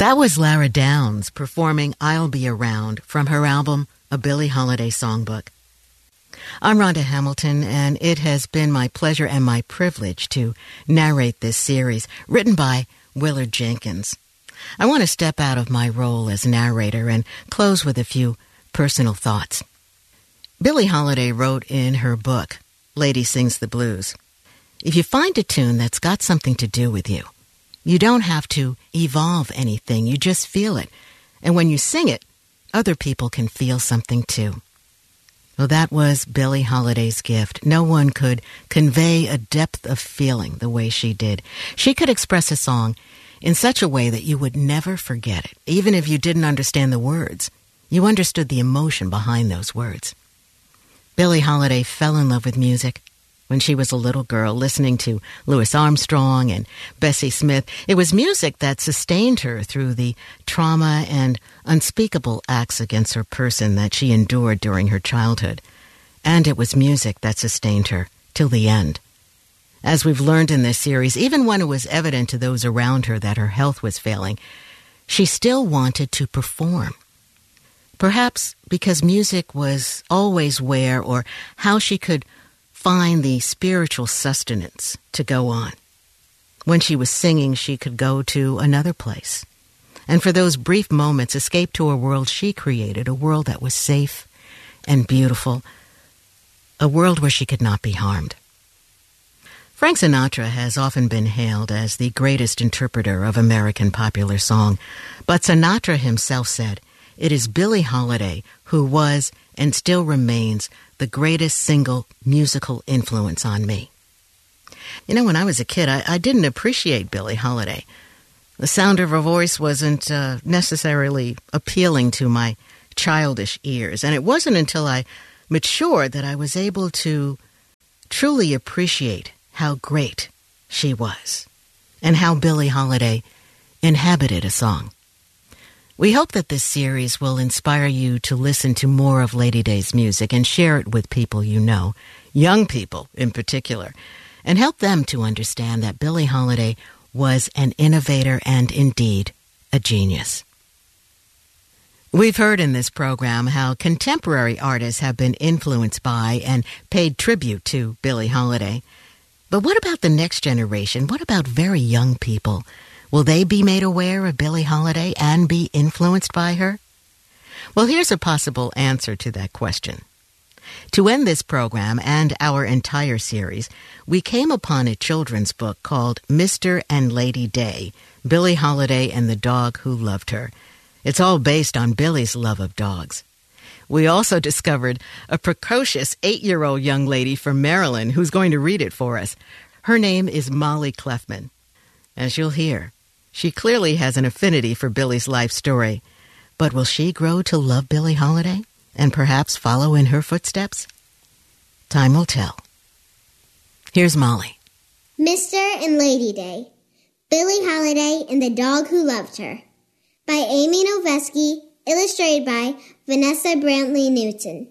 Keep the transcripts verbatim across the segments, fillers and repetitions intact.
That was Lara Downs performing I'll Be Around from her album, A Billie Holiday Songbook. I'm Rhonda Hamilton, and it has been my pleasure and my privilege to narrate this series, written by Willard Jenkins. I want to step out of my role as narrator and close with a few personal thoughts. Billie Holiday wrote in her book, Lady Sings the Blues, if you find a tune that's got something to do with you, you don't have to evolve anything, you just feel it. And when you sing it, other people can feel something too. Well, that was Billie Holiday's gift. No one could convey a depth of feeling the way she did. She could express a song in such a way that you would never forget it. Even if you didn't understand the words, you understood the emotion behind those words. Billie Holiday fell in love with music when she was a little girl, listening to Louis Armstrong and Bessie Smith. It was music that sustained her through the trauma and unspeakable acts against her person that she endured during her childhood. And it was music that sustained her till the end. As we've learned in this series, even when it was evident to those around her that her health was failing, she still wanted to perform. Perhaps because music was always where or how she could find the spiritual sustenance to go on. When she was singing, she could go to another place. And for those brief moments, escape to a world she created, a world that was safe and beautiful, a world where she could not be harmed. Frank Sinatra has often been hailed as the greatest interpreter of American popular song, but Sinatra himself said, "It is Billie Holiday who was and still remains the greatest single musical influence on me." You know, when I was a kid, I, I didn't appreciate Billie Holiday. The sound of her voice wasn't uh, necessarily appealing to my childish ears, and it wasn't until I matured that I was able to truly appreciate how great she was and how Billie Holiday inhabited a song. We hope that this series will inspire you to listen to more of Lady Day's music and share it with people you know, young people in particular, and help them to understand that Billie Holiday was an innovator and indeed a genius. We've heard in this program how contemporary artists have been influenced by and paid tribute to Billie Holiday. But what about the next generation? What about very young people? Will they be made aware of Billie Holiday and be influenced by her? Well, here's a possible answer to that question. To end this program and our entire series, we came upon a children's book called Mister and Lady Day, Billie Holiday and the Dog Who Loved Her. It's all based on Billie's love of dogs. We also discovered a precocious eight-year-old young lady from Maryland who's going to read it for us. Her name is Molly Clefman. As you'll hear, she clearly has an affinity for Billie's life story. But will she grow to love Billie Holiday and perhaps follow in her footsteps? Time will tell. Here's Molly. Mister and Lady Day, Billie Holiday and the Dog Who Loved Her, by Amy Noveski, illustrated by Vanessa Brantley Newton.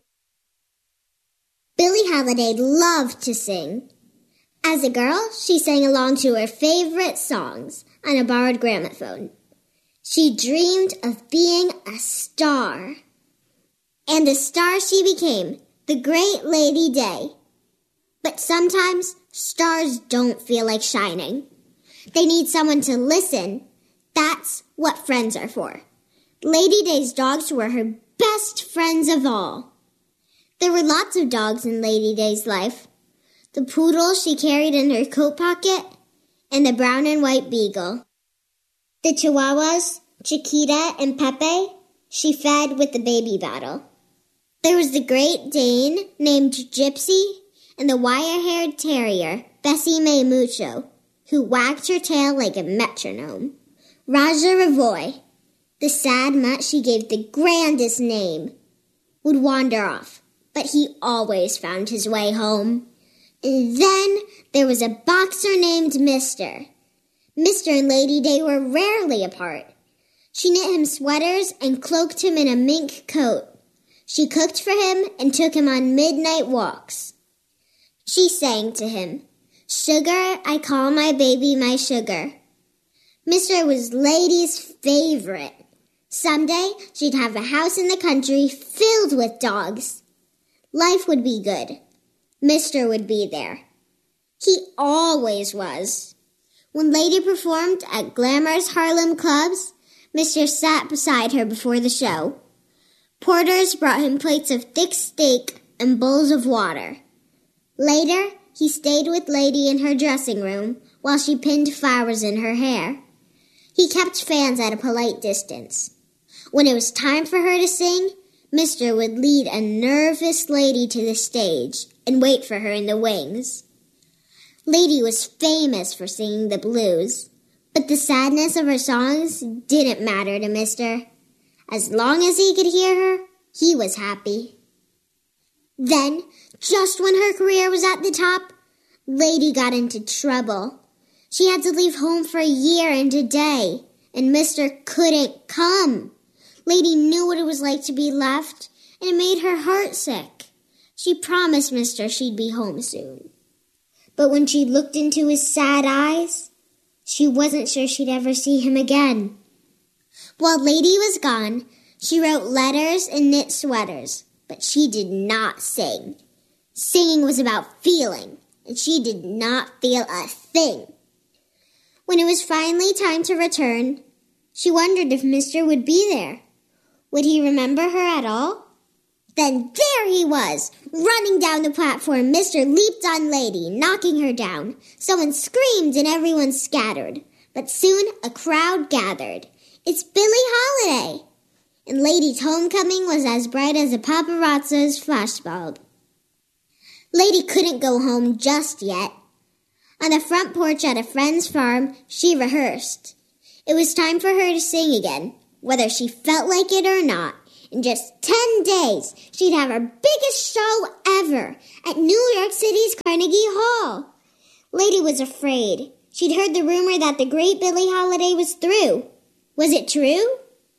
Billie Holiday loved to sing. As a girl, she sang along to her favorite songs on a borrowed gramophone. She dreamed of being a star. And a star she became, the great Lady Day. But sometimes stars don't feel like shining. They need someone to listen. That's what friends are for. Lady Day's dogs were her best friends of all. There were lots of dogs in Lady Day's life. The poodle she carried in her coat pocket, and the brown and white beagle. The chihuahuas, Chiquita and Pepe, she fed with the baby bottle. There was the Great Dane named Gypsy, and the wire-haired terrier, Bessie May Mucho, who wagged her tail like a metronome. Raja Ravoy, the sad mutt she gave the grandest name, would wander off, but he always found his way home. And then there was a boxer named Mister. Mister and Lady Day were rarely apart. She knit him sweaters and cloaked him in a mink coat. She cooked for him and took him on midnight walks. She sang to him, "Sugar, I call my baby my sugar." Mister was Lady's favorite. Someday, she'd have a house in the country filled with dogs. Life would be good. Mister would be there. He always was. When Lady performed at glamorous Harlem clubs, Mister sat beside her before the show. Porters brought him plates of thick steak and bowls of water. Later, he stayed with Lady in her dressing room while she pinned flowers in her hair. He kept fans at a polite distance. When it was time for her to sing, Mister would lead a nervous Lady to the stage and wait for her in the wings. Lady was famous for singing the blues, but the sadness of her songs didn't matter to Mister As long as he could hear her, he was happy. Then, just when her career was at the top, Lady got into trouble. She had to leave home for a year and a day, and Mister couldn't come. Lady knew what it was like to be left, and it made her heart sick. She promised Mister she'd be home soon. But when she looked into his sad eyes, she wasn't sure she'd ever see him again. While Lady was gone, she wrote letters and knit sweaters, but she did not sing. Singing was about feeling, and she did not feel a thing. When it was finally time to return, she wondered if Mister would be there. Would he remember her at all? Then there he was, running down the platform. Mister leaped on Lady, knocking her down. Someone screamed and everyone scattered. But soon a crowd gathered. It's Billie Holiday! And Lady's homecoming was as bright as a paparazzo's flashbulb. Lady couldn't go home just yet. On the front porch at a friend's farm, she rehearsed. It was time for her to sing again, whether she felt like it or not. In just ten days, she'd have her biggest show ever at New York City's Carnegie Hall. Lady was afraid. She'd heard the rumor that the great Billie Holiday was through. Was it true?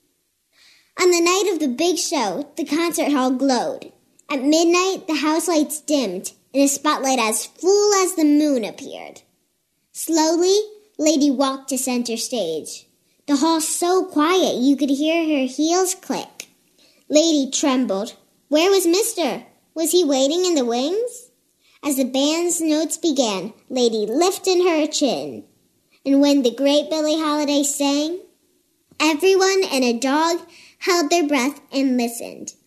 On the night of the big show, the concert hall glowed. At midnight, the house lights dimmed, and a spotlight as full as the moon appeared. Slowly, Lady walked to center stage. The hall so quiet you could hear her heels click. Lady trembled. Where was Mister? Was he waiting in the wings? As the band's notes began, Lady lifted her chin. And when the great Billie Holiday sang, everyone and a dog held their breath and listened.